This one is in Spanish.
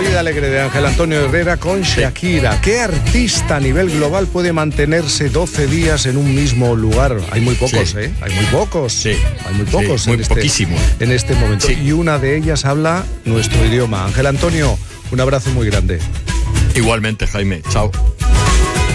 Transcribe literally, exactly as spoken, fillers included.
vida alegre de Ángel Antonio Herrera con Shakira. ¿Qué artista a nivel global puede mantenerse doce días en un mismo lugar? Hay muy pocos, sí. ¿eh? Hay muy pocos. Sí. Hay muy pocos. Sí, muy en este, poquísimos. En este momento. Sí. Y una de ellas habla nuestro idioma. Ángel Antonio, un abrazo muy grande. Igualmente, Jaime. Chao.